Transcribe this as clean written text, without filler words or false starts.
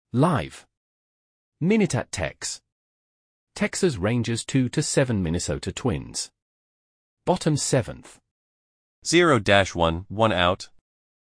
Live. Minute at Tex. Texas Rangers 2-7 Minnesota Twins. Bottom 7th. 0-1, 1 out.